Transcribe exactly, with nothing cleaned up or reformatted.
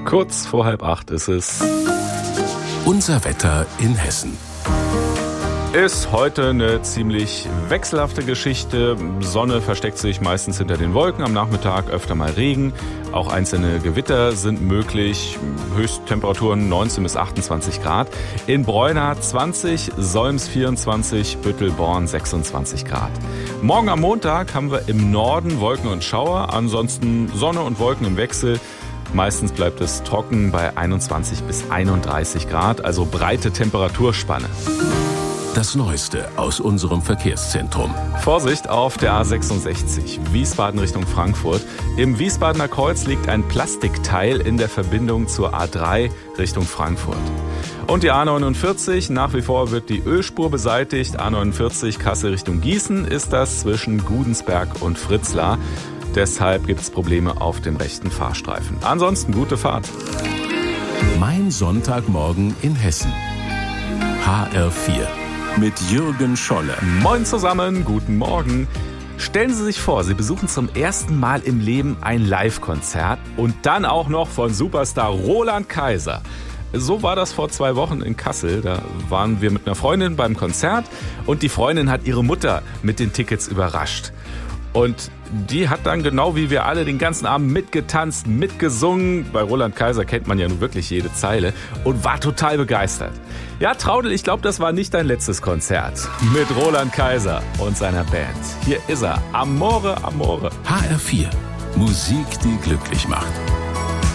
Kurz vor halb acht ist es. Unser Wetter in Hessen. Ist heute eine ziemlich wechselhafte Geschichte. Sonne versteckt sich meistens hinter den Wolken, am Nachmittag öfter mal Regen. Auch einzelne Gewitter sind möglich. Höchsttemperaturen neunzehn bis achtundzwanzig Grad. In Breuna zwanzig, Solms vierundzwanzig, Büttelborn sechsundzwanzig Grad. Morgen am Montag haben wir im Norden Wolken und Schauer, ansonsten Sonne und Wolken im Wechsel. Meistens bleibt es trocken bei einundzwanzig bis einunddreißig Grad, also breite Temperaturspanne. Das Neueste aus unserem Verkehrszentrum. Vorsicht auf der A sechsundsechzig, Wiesbaden Richtung Frankfurt. Im Wiesbadener Kreuz liegt ein Plastikteil in der Verbindung zur A drei Richtung Frankfurt. Und die A neunundvierzig, nach wie vor wird die Ölspur beseitigt. A neunundvierzig Kassel Richtung Gießen ist das zwischen Gudensberg und Fritzlar. Deshalb gibt es Probleme auf dem rechten Fahrstreifen. Ansonsten gute Fahrt. Mein Sonntagmorgen in Hessen. H R vier. Mit Jürgen Scholle. Moin zusammen, guten Morgen. Stellen Sie sich vor, Sie besuchen zum ersten Mal im Leben ein Live-Konzert und dann auch noch von Superstar Roland Kaiser. So war das vor zwei Wochen in Kassel. Da waren wir mit einer Freundin beim Konzert und die Freundin hat ihre Mutter mit den Tickets überrascht. Und die hat dann genau wie wir alle den ganzen Abend mitgetanzt, mitgesungen. Bei Roland Kaiser kennt man ja nun wirklich jede Zeile und war total begeistert. Ja, Traudel, ich glaube, das war nicht dein letztes Konzert mit Roland Kaiser und seiner Band. Hier ist er, Amore, Amore. H R vier. Musik, die glücklich macht.